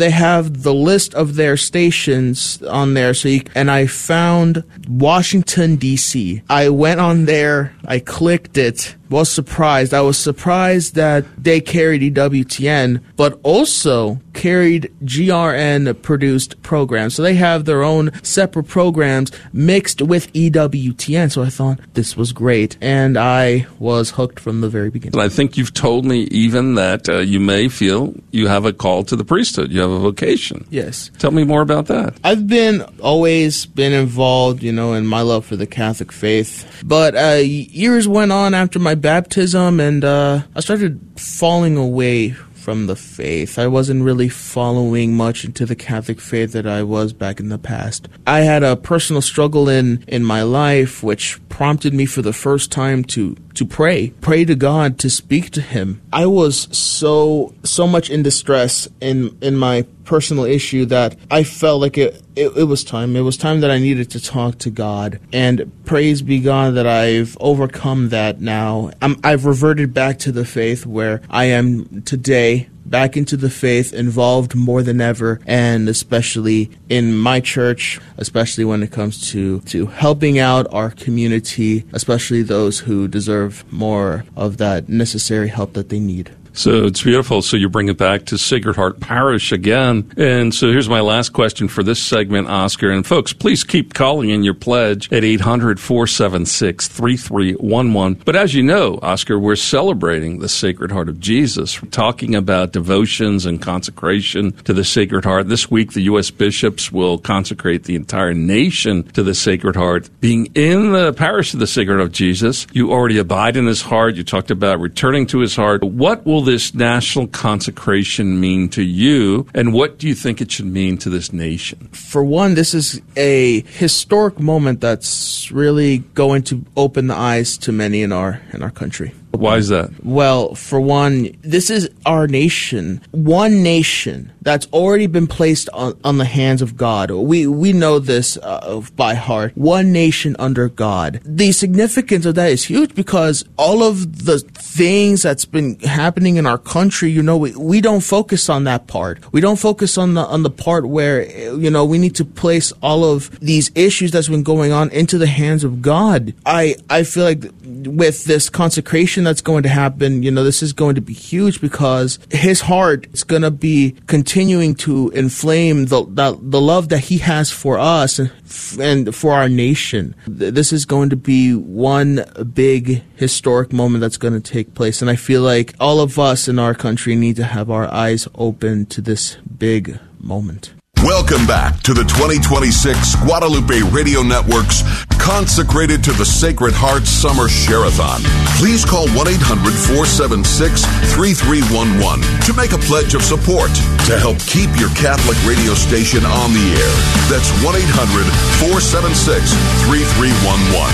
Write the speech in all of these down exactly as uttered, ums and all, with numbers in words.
they have the list of their stations on there. So you, and I found Washington, D C. I went on there, I clicked it, was surprised. I was surprised that they carried E W T N, but also carried G R N-produced programs. So they have their own separate programs mixed with E W T N. So I thought this was great, and I was hooked from the very beginning. And I think you've told me even that uh, you may feel you have a call to the priesthood. You have a vocation. Yes. Tell me more about that. I've been always been involved, you know, in my love for the Catholic faith. But uh, years went on after my baptism, and uh, I started falling away from the faith. I wasn't really following much into the Catholic faith that I was back in the past. I had a personal struggle in, in my life, which prompted me for the first time to, to pray, pray to God, to speak to Him. I was so, so much in distress in, in my personal issue that I felt like it, it, it was time. It was time that I needed to talk to God. And praise be God that I've overcome that now. I'm, I've reverted back to the faith where I am today, back into the faith, involved more than ever, and especially in my church, especially when it comes to, to helping out our community, especially those who deserve more of that necessary help that they need. So it's beautiful. So you bring it back to Sacred Heart Parish again. And so here's my last question for this segment, Oscar. And folks, please keep calling in your pledge at eight hundred, four seven six, three three one one. But as you know, Oscar, we're celebrating the Sacred Heart of Jesus. We're talking about devotions and consecration to the Sacred Heart. This week, the U S bishops will consecrate the entire nation to the Sacred Heart. Being in the parish of the Sacred Heart of Jesus, you already abide in His heart. You talked about returning to His heart. What will this national consecration mean to you, and what do you think it should mean to this nation? For one, this is a historic moment that's really going to open the eyes to many in our in our country. Why is that? Well, for one, this is our nation, one nation that's already been placed on, on the hands of God. We we know this uh, by heart. One nation under God. The significance of that is huge because all of the things that's been happening in our country, you know, we, we don't focus on that part. We don't focus on the on the part where, you know, we need to place all of these issues that's been going on into the hands of God. I, I feel like with this consecration that's going to happen, you know, this is going to be huge because His heart is going to be continuing to inflame the, the the love that He has for us and, and for our nation. This is going to be one big historic moment that's going to take place, and I feel like all of us in our country need to have our eyes open to this big moment. Welcome back to the twenty twenty-six Guadalupe Radio Network's Consecrated to the Sacred Heart Summer Share-a-thon. Please call one eight hundred, four seven six, three three one one to make a pledge of support to help keep your Catholic radio station on the air. That's one eight hundred, four seven six, three three one one.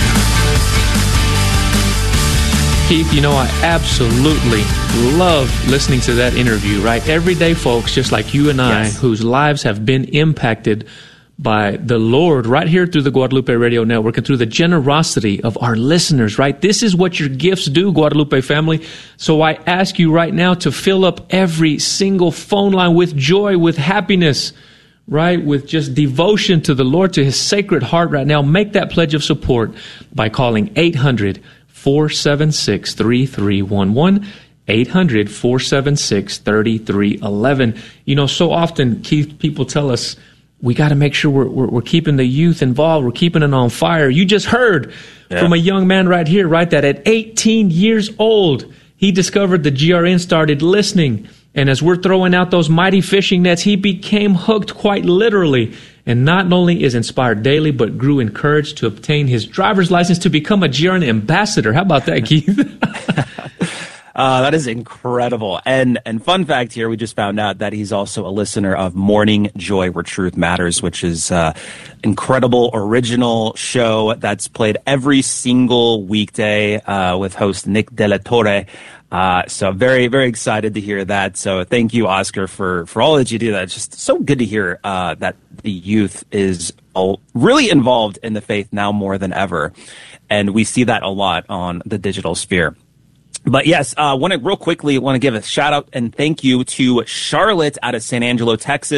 Keith, you know, I absolutely love listening to that interview, right? Everyday folks, just like you and I, yes, whose lives have been impacted by the Lord right here through the Guadalupe Radio Network and through the generosity of our listeners, right? This is what your gifts do, Guadalupe family. So I ask you right now to fill up every single phone line with joy, with happiness, right? With just devotion to the Lord, to His Sacred Heart right now. Make that pledge of support by calling eight hundred, four seven six, three three one one, eight hundred, four seven six, three three one one. You know, so often, Keith, people tell us, we got to make sure we're, we're, we're keeping the youth involved. We're keeping it on fire. You just heard yeah. from a young man right here, right, that at eighteen years old, he discovered the G R N, started listening. And as we're throwing out those mighty fishing nets, he became hooked quite literally. And not only is inspired daily, but grew encouraged to obtain his driver's license to become a G R N ambassador. How about that, Keith? Uh, that is incredible. And and fun fact here, we just found out that he's also a listener of Morning Joy Where Truth Matters, which is uh incredible original show that's played every single weekday uh with host Nick De La Torre. Uh, so very, very excited to hear that. So thank you, Oscar, for, for all that you do. That's just so good to hear, uh, that the youth is all really involved in the faith now more than ever. And we see that a lot on the digital sphere. But yes, uh, want to real quickly want to give a shout out and thank you to Charlotte out of San Angelo, Texas.